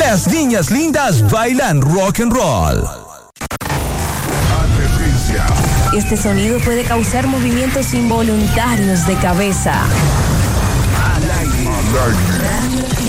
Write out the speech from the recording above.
Las niñas lindas bailan rock and roll. Este sonido puede causar movimientos involuntarios de cabeza. Al aire.